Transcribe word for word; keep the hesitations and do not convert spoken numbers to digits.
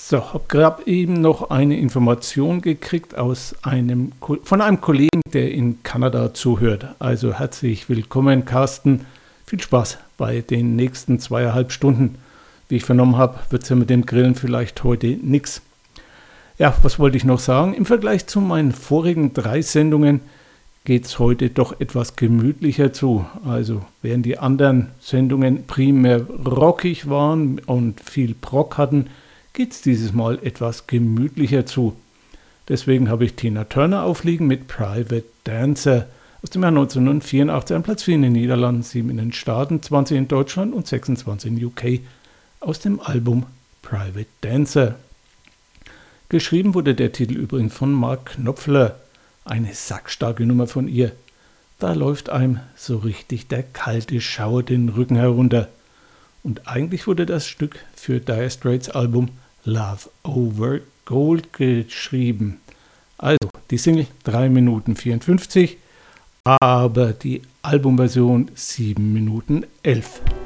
So, habe gerade eben noch eine Information gekriegt aus einem, von einem Kollegen, der in Kanada zuhört. Also herzlich willkommen, Carsten. Viel Spaß bei den nächsten zweieinhalb Stunden. Wie ich vernommen habe, wird es ja mit dem Grillen vielleicht heute nichts. Ja, was wollte ich noch sagen? Im Vergleich zu meinen vorigen drei Sendungen geht es heute doch etwas gemütlicher zu. Also während die anderen Sendungen primär rockig waren und viel Prog hatten, geht es dieses Mal etwas gemütlicher zu. Deswegen habe ich Tina Turner aufliegen mit Private Dancer aus dem Jahr neunzehnhundertvierundachtzig, ein Platz vier in den Niederlanden, sieben in den Staaten, zwanzig in Deutschland und sechsundzwanzig in U K aus dem Album Private Dancer. Geschrieben wurde der Titel übrigens von Mark Knopfler, eine sackstarke Nummer von ihr. Da läuft einem so richtig der kalte Schauer den Rücken herunter. Und eigentlich wurde das Stück für Dire Straits Album Love Over Gold geschrieben. Also die Single drei Minuten vierundfünfzig, aber die Albumversion sieben Minuten elf.